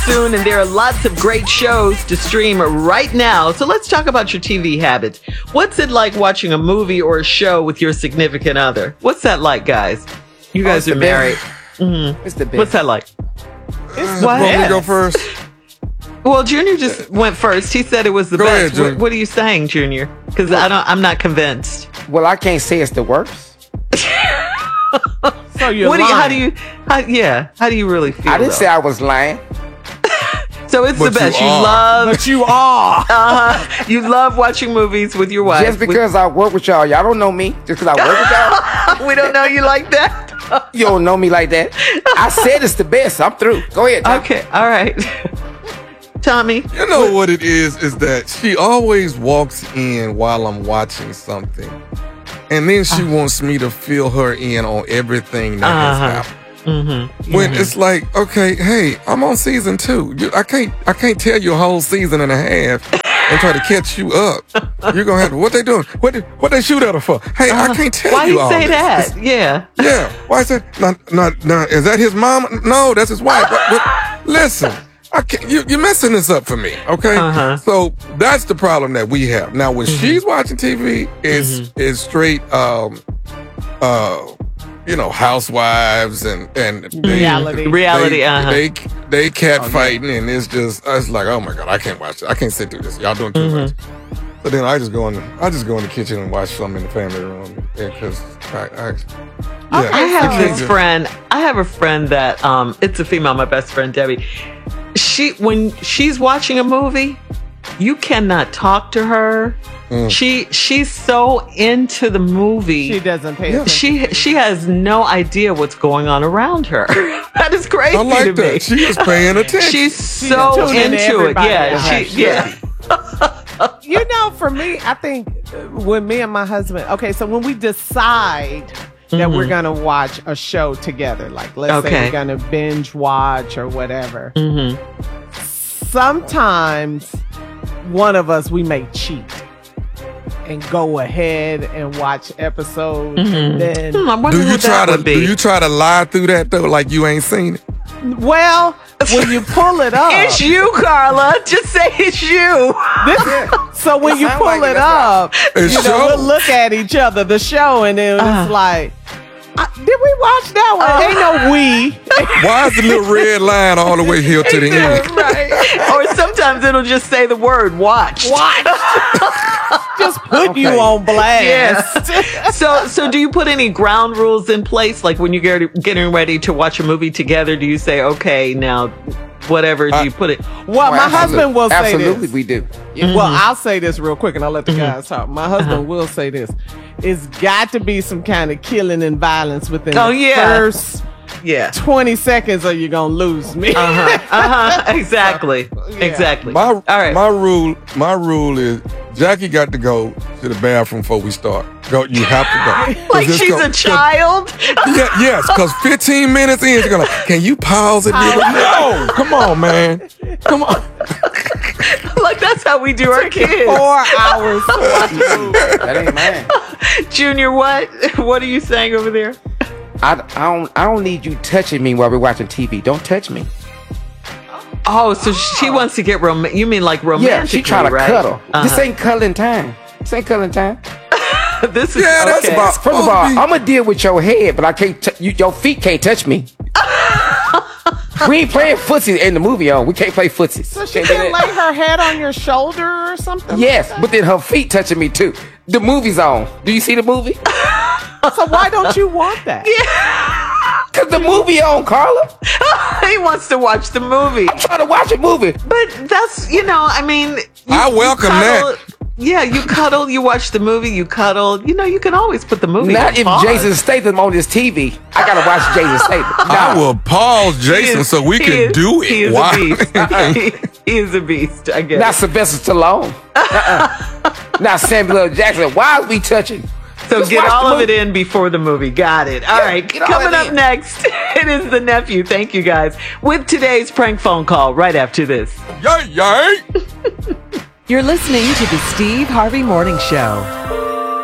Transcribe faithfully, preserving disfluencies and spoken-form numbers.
soon, and there are lots of great shows to stream right now. So let's talk about your T V habits. What's it like watching a movie or a show with your significant other? What's that like, guys? You guys oh, are married. Mm-hmm. It's the best. What's that like? It's what? Want me to go first? Well, Junior just went first. He said it was the go best. Ahead, what, what are you saying, Junior? Because I don't. I'm not convinced. Well, I can't say it's the worst. So you're what do you, lying. how do you? How, yeah. How do you really feel? I didn't though? say I was lying. So it's But the best. you You, are. love. But you are. Uh, you love watching movies with your wife. Just because I work with y'all, y'all don't know me. Just because I work with y'all, we don't know you like that. you don't know me like that. I said it's the best. I'm through. Go ahead. Tom. Okay. All right. Tommy. You know what it is, is that she always walks in while I'm watching something. And then she uh, wants me to fill her in on everything that uh-huh. has happened. Mm-hmm. When mm-hmm. it's like, okay, hey, I'm on season two. You, I can't, I can't tell you a whole season and a half and try to catch you up. You're gonna have to. What they doing? What, did, what they shoot at her for? Hey, uh, I can't tell why you. Why all you say this. that? It's, yeah. Yeah. Why is that? Not, not, not. Is that his mom? No, that's his wife. What, what, listen. I can't, you, you're messing this up for me, okay? Uh-huh. So that's the problem that we have now. When mm-hmm. she's watching T V, it's mm-hmm. it's straight, um, uh, you know, housewives and and they, reality, reality. They uh-huh. they, they cat fighting, and it's just it's like, oh my god, I can't watch it. I can't sit through this. Y'all doing too mm-hmm. much. So then I just go in. I just go in the kitchen and watch something in the family room because I. I Yeah. I have this friend. I have a friend that um, it's a female. My best friend Debbie. She when she's watching a movie, you cannot talk to her. Mm. She she's so into the movie. She doesn't pay attention. She she has no idea what's going on around her. That is crazy I like to that. me. She is paying attention. She's so She's into it. Yeah. She, yeah. You know, for me, I think uh, when me and my husband. Okay, so when we decide that mm-hmm. we're gonna watch a show together, like let's okay. say we're gonna binge watch or whatever. Mm-hmm. Sometimes one of us we may cheat and go ahead and watch episodes. Mm-hmm. And then hmm, do you try to do you try to lie through that though, like you ain't seen it? Well, when you pull it up, it's you, Carla. Just say it's you. This, so when you pull like it up, it's you know, show. we'll look at each other, the show, and then Uh. it's like, I, did we watch that one? Uh. Ain't no we. Why is the little red line all the way here to the end? Right. Or sometimes it'll just say the word watch. Watch. Just put Okay. you on blast. Yes. So, so do you put any ground rules in place? Like when you get getting ready to watch a movie together, do you say, okay, now, whatever, do Uh, you put it? Well, my husband will say Absolutely, this. we do. Yeah. Well, I'll say this real quick, and I'll let the guys talk. My husband Uh-huh. will say this: it's got to be some kind of killing and violence within Oh, the yeah. first Yeah. twenty seconds, or you're gonna lose me. Uh-huh. Uh-huh. Exactly. Yeah. Exactly. My All right. my rule my rule is Jackie got to go to the bathroom before we start. Go, you have to go. Like 'Cause it's she's go- a child. 'cause- Yeah, yes, because fifteen minutes in, she's gonna. Can you pause it? nigga? No, come on, man, come on. Like that's how we do our kids. Four hours to watch a movie. That ain't mine. Junior, what? What are you saying over there? I, I don't I don't need you touching me while we're watching T V. Don't touch me. Oh, so she wants to get rom. You mean like romantically, Yeah, she trying to right? cuddle. This Uh-huh. ain't cuddling time. This ain't cuddling time. This is Yeah, that's okay. about- First of all, I'm gonna deal with your head, but I can't. T- you, your feet can't touch me. We ain't playing footsie in the movie, on. We can't play footsies. So she Can't do can that. lay her head on your shoulder or something. Yes, like but then her feet touching me too. The movie's on. Do you see the movie? that? So why don't you want that? Cause the movie on, Carla. He wants to watch the movie, I'm trying to watch a movie. but that's you know. I mean, you, I welcome you cuddle, that. Yeah, you cuddle. You watch the movie. You cuddle. You know, you can always put the movie. Not on if pause. Jason Statham on his T V. I gotta watch Jason Statham. I Nah. will pause He Jason is- so we he can is- do it. He is Why? a beast. he, he is a beast. I guess. Not Sylvester Stallone. Uh-uh. Not Samuel L. Jackson. Why are we touching? So Just get watch all the of it movie. in before the movie. Got it. All Yeah, right. get all Coming it up in. next, it is the nephew. Thank you guys. With today's prank phone call right after this. Yay, yay. You're listening to the Steve Harvey Morning Show.